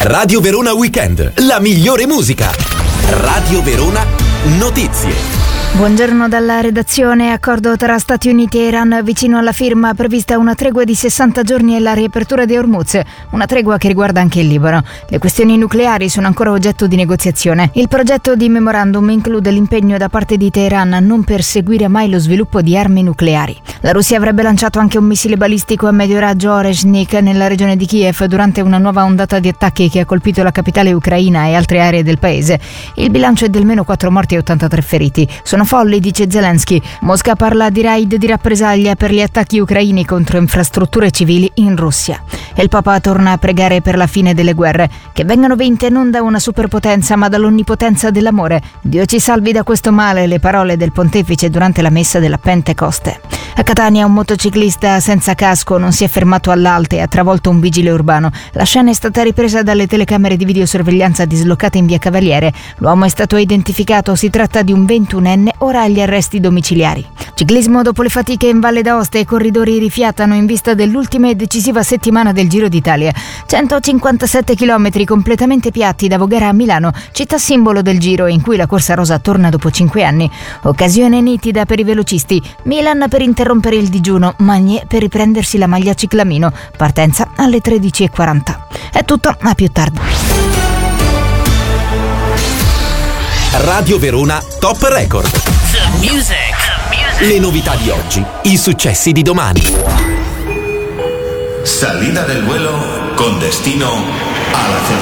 Radio Verona Weekend, la migliore musica. Radio Verona Notizie. Buongiorno dalla redazione. Accordo tra Stati Uniti e Iran. Vicino alla firma prevista una tregua di 60 giorni e la riapertura di Hormuz, una tregua che riguarda anche il Libano. Le questioni nucleari sono ancora oggetto di negoziazione. Il progetto di memorandum include l'impegno da parte di Teheran a non perseguire mai lo sviluppo di armi nucleari. La Russia avrebbe lanciato anche un missile balistico a medio raggio Orezhnik nella regione di Kiev durante una nuova ondata di attacchi che ha colpito la capitale ucraina e altre aree del paese. Il bilancio è di almeno 4 morti e 83 feriti. Sono folli, dice Zelensky. Mosca parla di raid di rappresaglia per gli attacchi ucraini contro infrastrutture civili in Russia. E il Papa torna a pregare per la fine delle guerre, che vengano vinte non da una superpotenza ma dall'onnipotenza dell'amore. Dio ci salvi da questo male, le parole del pontefice durante la messa della Pentecoste. A Catania un motociclista senza casco non si è fermato all'alte e ha travolto un vigile urbano. La scena è stata ripresa dalle telecamere di videosorveglianza dislocate in via Cavaliere. L'uomo è stato identificato, si tratta di un 21enne, ora agli arresti domiciliari. Ciclismo dopo le fatiche in Valle d'Aosta, i corridori rifiatano in vista dell'ultima e decisiva settimana del Giro d'Italia. 157 chilometri completamente piatti da Voghera a Milano, città simbolo del Giro in cui la corsa rosa torna dopo 5 anni. Occasione nitida per i velocisti. Milan per interrompere il digiuno, Magné per riprendersi la maglia ciclamino. Partenza alle 13:40. È tutto, a più tardi. Radio Verona Top Record. The music. Le novità di oggi, i successi di domani. Salida del vuelo con destino a la